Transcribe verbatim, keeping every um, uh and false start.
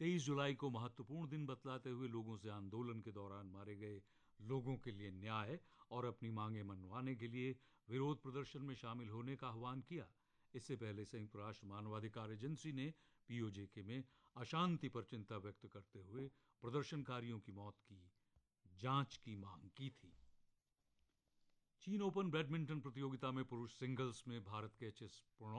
तेईस जुलाई को महत्वपूर्ण दिन बतलाते हुए लोगों से आंदोलन के दौरान मारे गए लोगों के लिए न्याय और अपनी मांगें मनवाने के लिए विरोध प्रदर्शन में शामिल होने का आह्वान किया। इससे पहले संयुक्त राष्ट्र मानवाधिकार एजेंसी ने पीओजेके में अशांति पर चिंता व्यक्त करते हुए प्रदर्शनकारियों की मौत की जांच की मांग की थी। चीन ओपन बैडमिंटन प्रतियोगिता में पुरुष सिंगल्स में भारत के एच एस प्रणॉय